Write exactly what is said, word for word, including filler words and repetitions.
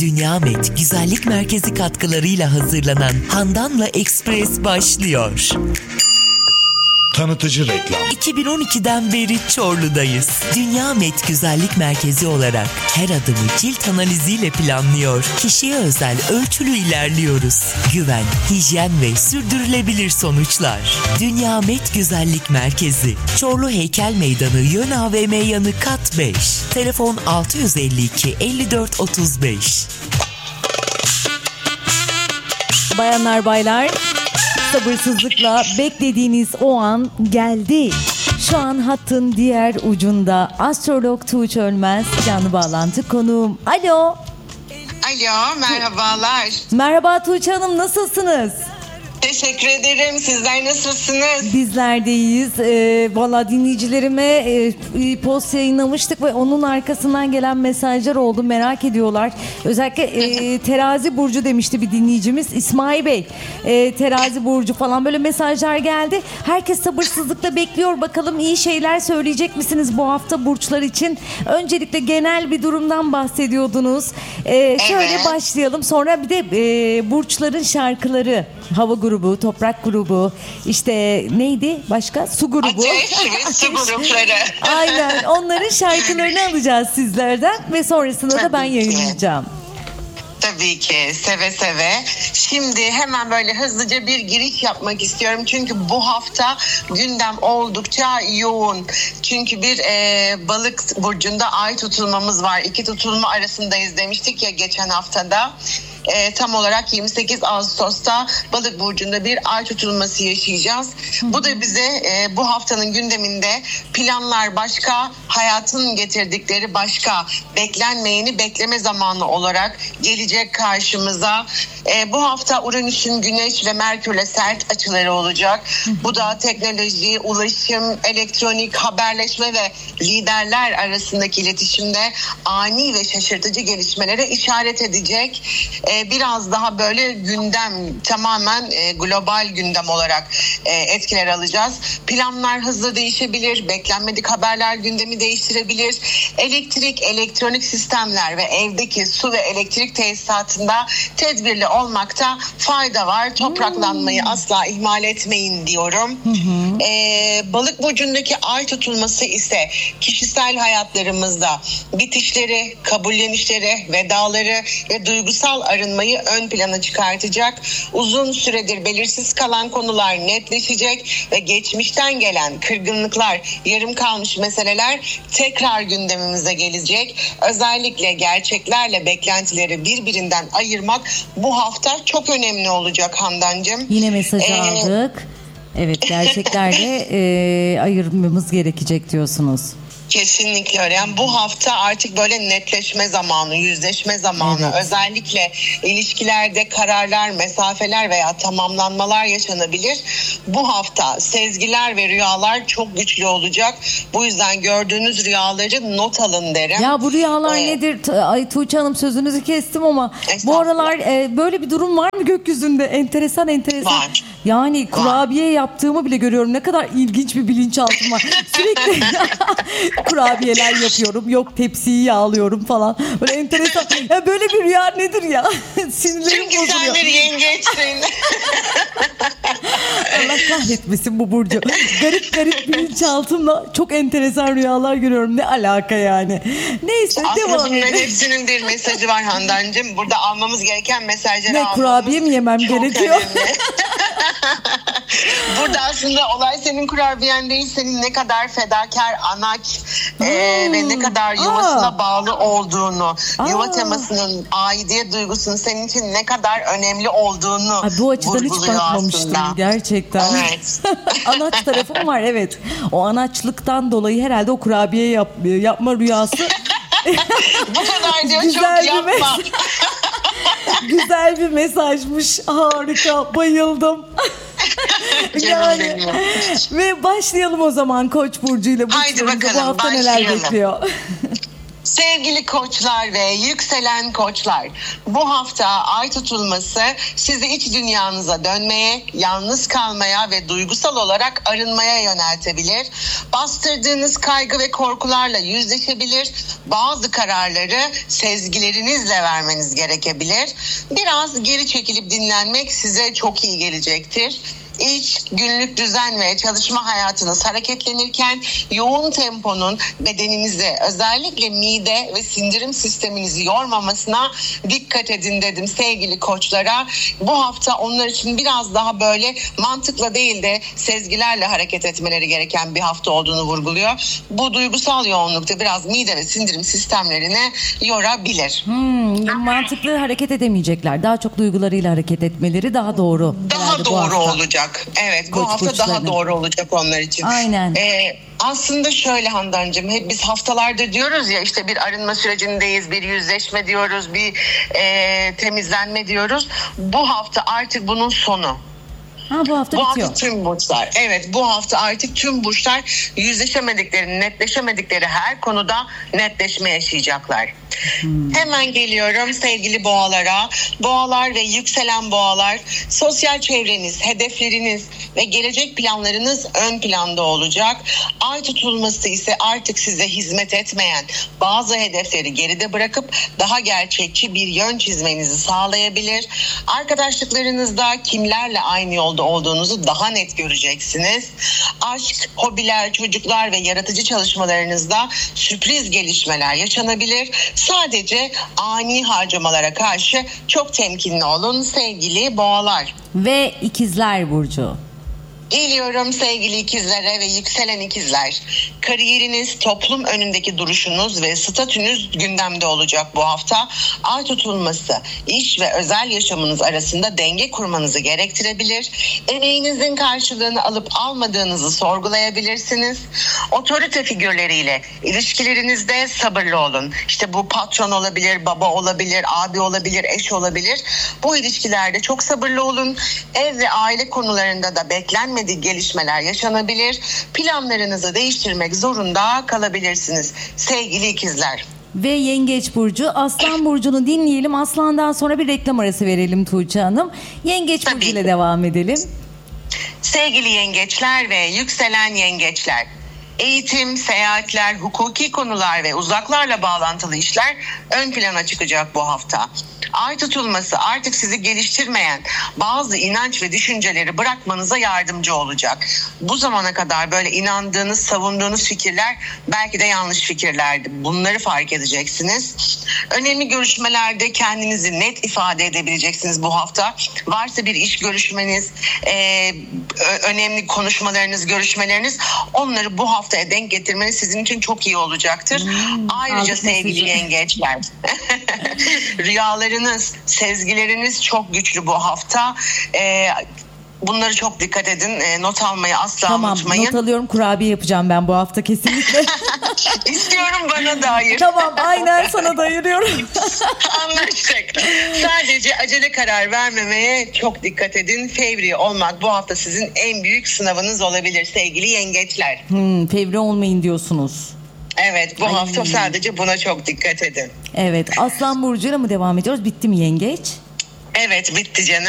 Dünyamet Güzellik Merkezi katkılarıyla hazırlanan Handan'la Ekspres başlıyor. Tanıtıcı reklam. iki bin on ikiden beri Çorlu'dayız. Dünyamet Güzellik Merkezi olarak her adımı cilt analiziyle planlıyor. Kişiye özel ölçülü ilerliyoruz. Güven, hijyen ve sürdürülebilir sonuçlar. Dünyamet Güzellik Merkezi. Çorlu Heykel Meydanı Yön A V M yanı kat beş. Telefon altı yüz elli iki elli dört otuz beş. Bayanlar baylar, sabırsızlıkla beklediğiniz o an geldi. Şu an hattın diğer ucunda astrolog Tuğçe Ölmez canlı bağlantı konuğum. Alo. Alo, merhabalar. Merhaba Tuğçe Hanım, nasılsınız? Teşekkür ederim. Sizler nasılsınız? Bizler de iyiyiz. Ee, Valla dinleyicilerime e, post yayınlamıştık ve onun arkasından gelen mesajlar oldu. Merak ediyorlar. Özellikle e, terazi burcu demişti bir dinleyicimiz. İsmail Bey, e, terazi burcu falan böyle mesajlar geldi. Herkes sabırsızlıkla bekliyor. Bakalım iyi şeyler söyleyecek misiniz bu hafta burçlar için? Öncelikle genel bir durumdan bahsediyordunuz. E, şöyle evet. Başlayalım. Sonra bir de e, burçların şarkıları. Hava grubu, toprak grubu, işte neydi başka? Su grubu. Ateş ve su grupları. Aynen, onların şarkılarını alacağız sizlerden ve sonrasında Tabii da ben yayınlayacağım. Tabii ki, seve seve. Şimdi hemen böyle hızlıca bir giriş yapmak istiyorum. Çünkü bu hafta gündem oldukça yoğun. Çünkü bir e, balık burcunda ay tutulmamız var. İki tutulma arasındayız demiştik ya geçen haftada. E, tam olarak yirmi sekiz Ağustos'ta Balık burcunda bir ay tutulması yaşayacağız. Hı. Bu da bize e, bu haftanın gündeminde planlar başka, hayatın getirdikleri başka, beklenmeyeni bekleme zamanı olarak gelecek karşımıza. E, bu hafta Uranüs'ün Güneş ve Merkür'le sert açıları olacak. Hı. Bu da teknoloji, ulaşım, elektronik, haberleşme ve liderler arasındaki iletişimde ani ve şaşırtıcı gelişmelere işaret edecek. E, biraz daha böyle gündem, tamamen e, global gündem olarak e, etkiler alacağız. Planlar hızlı değişebilir, beklenmedik haberler gündemi değiştirebilir. Elektrik, elektronik sistemler ve evdeki su ve elektrik tesisatında tedbirli olmakta fayda var. Topraklanmayı hmm. asla ihmal etmeyin diyorum. Hmm. E, Balık burcundaki ay tutulması ise kişisel hayatlarımızda bitişleri, kabullenişleri, vedaları ve duygusal arınmayı ön plana çıkartacak. Uzun süredir belirsiz kalan konular netleşecek ve geçmişten gelen kırgınlıklar, yarım kalmış meseleler tekrar gündemimize gelecek. Özellikle gerçeklerle beklentileri birbirinden ayırmak bu hafta çok önemli olacak Handancığım. Yine mesajı ee, aldık. Evet, gerçeklerle e, ayırmamız gerekecek diyorsunuz. Kesinlikle öyle. Yani bu hafta artık böyle netleşme zamanı, yüzleşme zamanı. Evet. Özellikle ilişkilerde kararlar, mesafeler veya tamamlanmalar yaşanabilir. Bu hafta sezgiler ve rüyalar çok güçlü olacak. Bu yüzden gördüğünüz rüyaları not alın derim. Ya bu rüyalar ee, nedir? Ay Tuğçe Hanım, sözünüzü kestim ama bu aralar e, böyle bir durum var mı gökyüzünde? Enteresan enteresan. Var. Yani kurabiye var. Yaptığımı bile görüyorum. Ne kadar ilginç bir bilinçaltım var. Sürekli kurabiyeler yapıyorum. Yok tepsiyi yağlıyorum falan. Böyle enteresan. Ya böyle bir rüya nedir ya? Sinirlerim Çünkü bozuluyor. sen bir yengeçsin. Allah kahretmesin bu burcu. Garip garip bilinçaltımla çok enteresan rüyalar görüyorum. Ne alaka yani? Neyse aslında devam bunların edelim. hepsinin bir mesajı var Handancığım. Burada almamız gereken mesajları ne, almamız kurabiye mi yemem gerekiyor? Burada aslında olay senin kurabiyen değil, senin ne kadar fedakar, anaç hmm. e, ve ne kadar yuvasına Aa. bağlı olduğunu, Aa. yuva temasının, aidiyet duygusunun senin için ne kadar önemli olduğunu Ay, bu açıdan hiç bakmamıştım aslında. Gerçekten. Evet. Anaç tarafım var, evet. O anaçlıktan dolayı herhalde o kurabiye yap, yapma rüyası. Bu kadar diyor, çok yapma. Güzel bir mesajmış. Harika, bayıldım. Yani ve başlayalım o zaman Koç burcuyla. Haydi bakalım, bu hafta neler bekliyor? Sevgili koçlar ve yükselen koçlar, bu hafta ay tutulması sizi iç dünyanıza dönmeye, yalnız kalmaya ve duygusal olarak arınmaya yöneltebilir. Bastırdığınız kaygı ve korkularla yüzleşebilir. Bazı kararları sezgilerinizle vermeniz gerekebilir. Biraz geri çekilip dinlenmek size çok iyi gelecektir. İş, günlük düzen ve çalışma hayatınız hareketlenirken yoğun temponun bedeninizi, özellikle mide ve sindirim sisteminizi yormamasına dikkat edin dedim sevgili koçlara. Bu hafta onlar için biraz daha böyle mantıkla değil de sezgilerle hareket etmeleri gereken bir hafta olduğunu vurguluyor. Bu duygusal yoğunlukta biraz mide ve sindirim sistemlerini yorabilir. Hmm, mantıklı hareket edemeyecekler. Daha çok duygularıyla hareket etmeleri daha doğru. Daha doğru olacak. Evet, bu Koç hafta burçlarına. daha doğru olacak onlar için. Aynen. Ee, aslında şöyle Handancığım, hep biz haftalardır diyoruz ya, işte bir arınma sürecindeyiz, bir yüzleşme diyoruz, bir e, temizlenme diyoruz. Bu hafta artık bunun sonu. Ha, bu hafta bu bitiyor. hafta tüm burçlar, evet bu hafta artık tüm burçlar yüzleşemedikleri, netleşemedikleri her konuda netleşme yaşayacaklar. Hmm. Hemen geliyorum sevgili boğalara. Boğalar ve yükselen boğalar, sosyal çevreniz, hedefleriniz ve gelecek planlarınız ön planda olacak. Ay tutulması ise artık size hizmet etmeyen bazı hedefleri geride bırakıp daha gerçekçi bir yön çizmenizi sağlayabilir. Arkadaşlıklarınızda kimlerle aynı yolda olduğunuzu daha net göreceksiniz. Aşk, hobiler, çocuklar ve yaratıcı çalışmalarınızda sürpriz gelişmeler yaşanabilir. Sadece ani harcamalara karşı çok temkinli olun sevgili boğalar. Ve ikizler burcu. Geliyorum sevgili ikizlere ve yükselen ikizler. Kariyeriniz, toplum önündeki duruşunuz ve statünüz gündemde olacak bu hafta. Ay tutulması, iş ve özel yaşamınız arasında denge kurmanızı gerektirebilir. Emeğinizin karşılığını alıp almadığınızı sorgulayabilirsiniz. Otorite figürleriyle ilişkilerinizde sabırlı olun. İşte bu patron olabilir, baba olabilir, abi olabilir, eş olabilir. Bu ilişkilerde çok sabırlı olun. Ev ve aile konularında da beklenmedik gelişmeler yaşanabilir. Planlarınızı değiştirmek zorunda kalabilirsiniz sevgili ikizler. Ve Yengeç burcu. Aslan burcunu dinleyelim. Aslan'dan sonra bir reklam arası verelim Tuğçe Hanım. Yengeç Tabii. burcu ile devam edelim. Sevgili yengeçler ve yükselen yengeçler. Eğitim, seyahatler, hukuki konular ve uzaklarla bağlantılı işler ön plana çıkacak bu hafta. Ay tutulması artık sizi geliştirmeyen bazı inanç ve düşünceleri bırakmanıza yardımcı olacak. Bu zamana kadar böyle inandığınız, savunduğunuz fikirler belki de yanlış fikirlerdi. Bunları fark edeceksiniz. Önemli görüşmelerde kendinizi net ifade edebileceksiniz bu hafta. Varsa bir iş görüşmeniz, e, önemli konuşmalarınız, görüşmeleriniz, onları bu haftaya denk getirmeniz sizin için çok iyi olacaktır. Hmm, Ayrıca sevgili yengeçler, rüyalarınız, sezgileriniz çok güçlü bu hafta. Ee, bunları çok dikkat edin. Ee, not almayı asla tamam, unutmayın. Tamam, not alıyorum. Kurabiye yapacağım ben bu hafta kesinlikle. İstiyorum, bana dair. Tamam, aynen sana da ayırıyorum. Anlaştık. Sadece acele karar vermemeye çok dikkat edin. Fevri olmak bu hafta sizin en büyük sınavınız olabilir sevgili yengeçler. Hmm, fevri olmayın diyorsunuz. Evet, bu Ay. hafta sadece buna çok dikkat edin. Evet, Aslan burcuyla mı devam ediyoruz? Bitti mi yengeç? Evet, bitti canım.